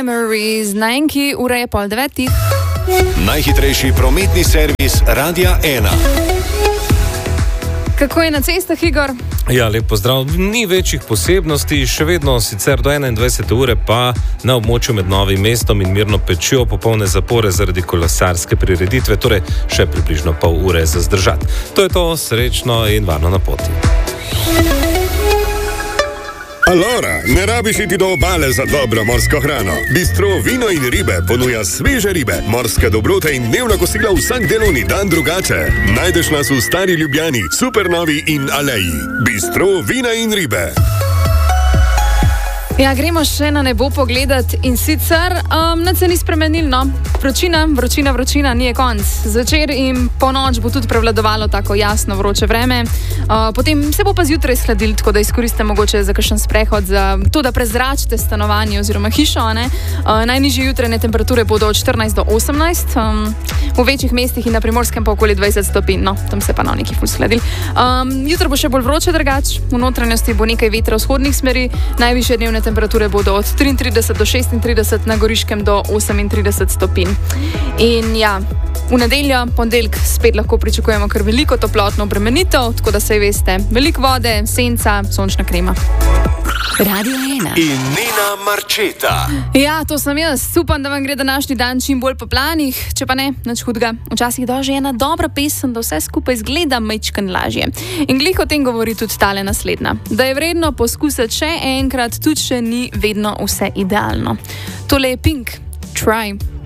Memories, na enki, ura je 8:30. Najhitrejši prometni servis Radia 1. Kako je na cestah, Igor? Ja, lep pozdrav. Ni večjih posebnosti, še vedno sicer do 21. ure pa na območju med Novim mestom in Mirno Pečjo popolne zapore zaradi kolesarske prireditve, torej še približno pol ure za zdržati. To je to, srečno in varno na poti. Alora, ne rabiš iti do obale za dobro morsko hrano. Bistro Vino in ribe ponuja sveže ribe, morske dobrote in dnevna kosila vsak delovni dan drugače. Najdeš nas v Stari Ljubljani, Supernovi in Aleji. Bistro Vina in ribe. Ja, gremo še na nebo pogledat in sicer nič se ni spremenilo. No. Vročina, ni je konc. Zvečer in po noč bo tudi prevladovalo tako jasno vroče vreme. Potem se bo pa zjutraj shladilo, tako da izkoristite mogoče za kakšen sprehod, za to, da prezračite stanovanje oziroma hišo. Najnižje jutrajne temperature bodo od 14 do 18, v večjih mestih in na Primorskem pa okoli 20 stopinj. No, tam se pa na nekaj ful shladil. Jutro bo še bolj vroče drugač, v notranjosti bo nekaj vetra vzhodnih smeri, najvišje dnevne temperature bodo od 33 do 36, na Goriškem do 38 stopinj. In ja, v nedeljo, ponedeljek spet lahko pričakujemo kar veliko toplotno obremenitev, tako da saj veste, veliko vode, senca, sončna krema. Radio 1 In Nina Marčeta. Ja, to sem jaz. Upam, da vam gre današnji dan čim bolj po planih, če pa ne, nič hudega. Včasih doži ena dobra pesem, da vse skupaj izgleda majčken lažje. In glih o tem govori tudi tale naslednja. Da je vredno poskusiti še enkrat, tudi če ni vedno vse idealno. Tole je Pink. Try.